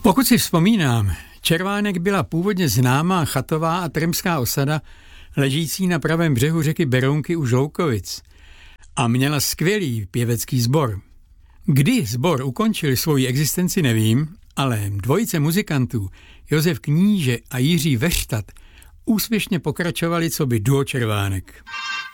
Pokud si vzpomínám, Červánek byla původně známá chatová a tremská osada, ležící na pravém břehu řeky Berounky u Žloukovic a měla skvělý pěvecký sbor. Kdy sbor ukončil svoji existenci, nevím, ale dvojice muzikantů Josef Kníže a Jiří Veštad úspěšně pokračovali coby duo Červánek.